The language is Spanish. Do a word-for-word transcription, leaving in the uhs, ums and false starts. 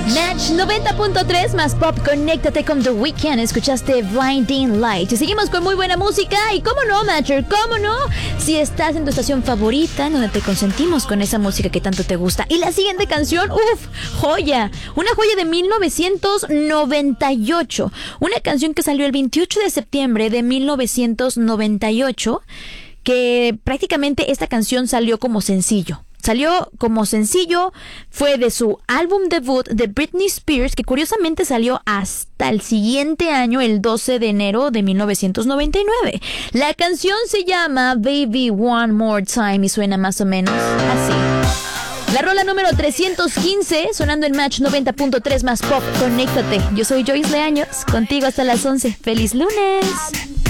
Match noventa punto tres más pop, conéctate con The Weeknd. Escuchaste Blinding Light. Y seguimos con muy buena música. Y cómo no, Matcher, cómo no, si estás en tu estación favorita, en donde te consentimos con esa música que tanto te gusta. Y la siguiente canción, uff, joya. Una joya de mil novecientos noventa y ocho. Una canción que salió el veintiocho de septiembre de mil novecientos noventa y ocho. Que prácticamente esta canción salió como sencillo. Salió como sencillo, fue de su álbum debut de Britney Spears, que curiosamente salió hasta el siguiente año, el doce de enero de mil novecientos noventa y nueve. La canción se llama Baby One More Time y suena más o menos así. La rola número trescientos quince, sonando en Match noventa punto tres más pop, conéctate. Yo soy Joyce Leaños, contigo hasta las once. ¡Feliz lunes!